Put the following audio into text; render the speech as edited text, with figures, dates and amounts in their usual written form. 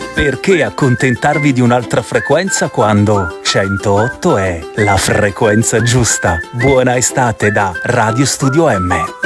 Perché accontentarvi di un'altra frequenza quando 108 è la frequenza giusta? Buona estate da Radio Studio M.